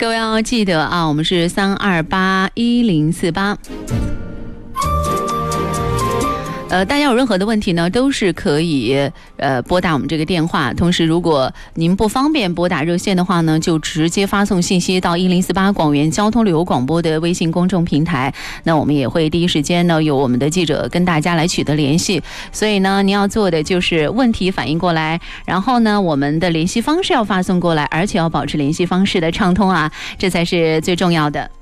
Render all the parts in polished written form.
各位要记得啊，我们是3281048。大家有任何的问题呢，都是可以拨打我们这个电话。同时，如果您不方便拨打热线的话呢，就直接发送信息到1048广元交通旅游广播的微信公众平台。那我们也会第一时间呢，有我们的记者跟大家来取得联系。所以呢，您要做的就是问题反映过来，然后呢，我们的联系方式要发送过来，而且要保持联系方式的畅通啊，这才是最重要的。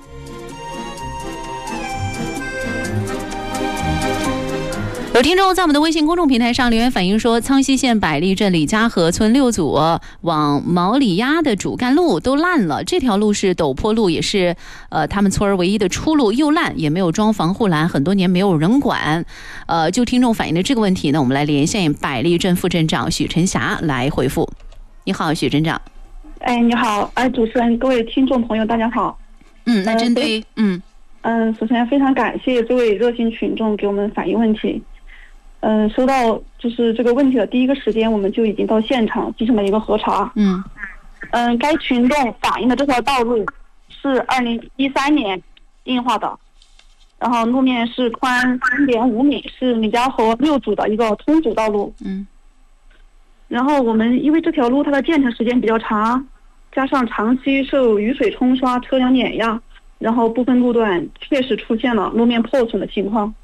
有听众在我们的微信公众平台上留言反映说，苍溪县百利镇李家河村6组往毛里鸭的主干路都烂了，这条路是陡坡路，也是他们村唯一的出路，又烂也没有装防护栏，很多年没有人管。就听众反映的这个问题呢，我们来连线百利镇副镇长许晨霞来回复。你好，许镇长。 你好，主持人，各位听众朋友，大家好。 那针对首先非常感谢这位热心群众给我们反映问题。收到就是这个问题的第一个时间，我们就已经到现场进行了一个核查。该群众反映的这条道路是2013年硬化的，然后路面是宽3.5米，是李家河6组的一个通主道路。然后我们因为这条路它的建成时间比较长，加上长期受雨水冲刷，车辆碾压，然后部分路段确实出现了路面破损的情况。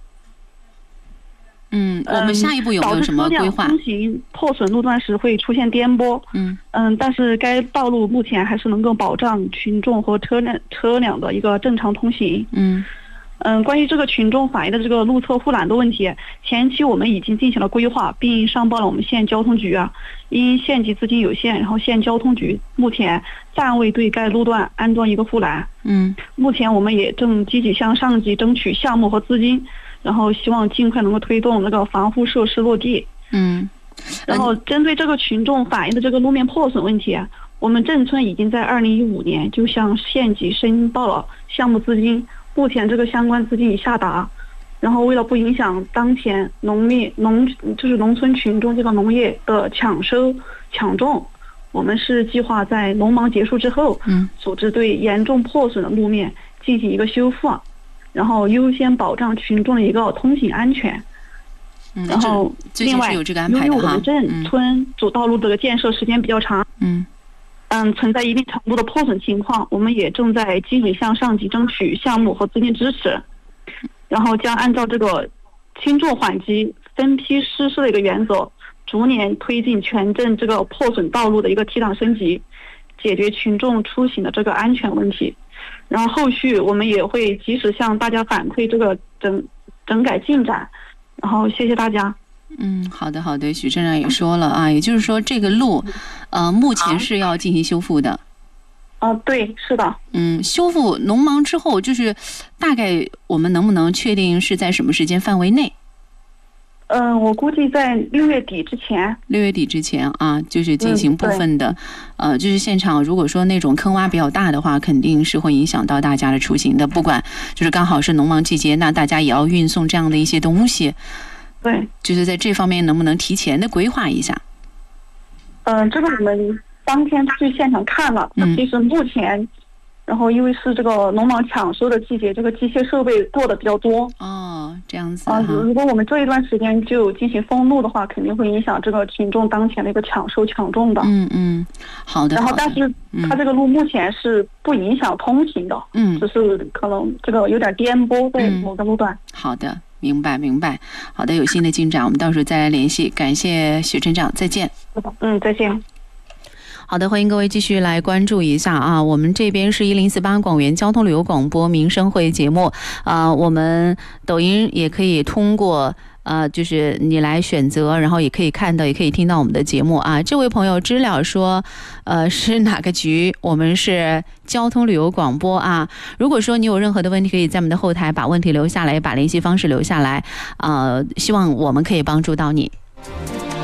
我们下一步有没有什么规划？ 通行破损路段时会出现颠簸。但是该道路目前还是能够保障群众和车辆的一个正常通行。关于这个群众反映的这个路侧护栏的问题，前期我们已经进行了规划，并上报了我们县交通局啊。因县级资金有限，然后县交通局目前暂未对该路段安装一个护栏。目前我们也正积极向上级争取项目和资金，然后希望尽快能够推动那个防护设施落地。然后针对这个群众反映的这个路面破损问题，我们镇村已经在2015年就向县级申报了项目资金，目前这个相关资金已下达。然后为了不影响当前农村群众这个农业的抢收抢种，我们是计划在农忙结束之后，组织对严重破损的路面进行一个修复，然后优先保障群众的一个通行安全。然后另外，由于我们镇村主道路这个建设时间比较长，存在一定程度的破损情况，我们也正在积极向上级争取项目和资金支持，然后将按照这个轻重缓急分批实施的一个原则，逐年推进全镇这个破损道路的一个提档升级，解决群众出行的这个安全问题。然后后续我们也会及时向大家反馈这个整改进展。然后谢谢大家。 好的，许镇长也说了啊，也就是说这个路目前是要进行修复的。 对，是的。 修复农忙之后，就是大概我们能不能确定是在什么时间范围内？ 我估计在6月底之前。6 月底之前啊，就是进行部分的，就是现场如果说那种坑洼比较大的话，肯定是会影响到大家的出行的。不管就是刚好是农忙季节，那大家也要运送这样的一些东西。 对， 就是在这方面能不能提前的规划一下？ 这个我们当天去现场看了，其实目前。然后因为是这个农忙抢收的季节，这个机械设备做的比较多。 这样子如果我们这一段时间就进行封路的话，肯定会影响这个群众当前的一个抢收抢种的。 好的。 然后但是它这个路目前是不影响通行的。只是可能这个有点颠簸在某个路段。 好的，明白。好的，有新的进展我们到时候再来联系。感谢许镇长，再见。 再见。 好的，欢迎各位继续来关注一下啊！我们这边是1048广元交通旅游广播民生会节目我们抖音也可以通过就是你来选择，然后也可以看到，也可以听到我们的节目啊。这位朋友知了说，是哪个局？我们是交通旅游广播啊。如果说你有任何的问题，可以在我们的后台把问题留下来，把联系方式留下来希望我们可以帮助到你。